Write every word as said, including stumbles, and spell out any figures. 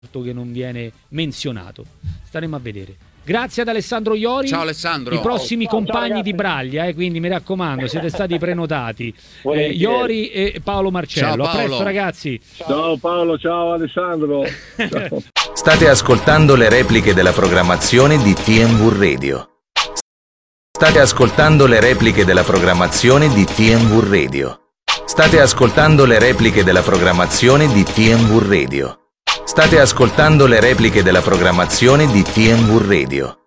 che non viene menzionato. Staremo a vedere. Grazie ad Alessandro Iori. Ciao Alessandro. I prossimi Ciao, compagni ciao, di Braglia, eh, quindi mi raccomando, siete stati prenotati. Eh, Volentieri. Iori e Paolo Marcello. Ciao, Paolo. A presto ragazzi. Ciao Paolo, ciao Alessandro. Ciao. State ascoltando le repliche della programmazione di T M V Radio. State ascoltando le repliche della programmazione di T M V Radio. State ascoltando le repliche della programmazione di T M V Radio. State ascoltando le repliche della programmazione di T M V Radio.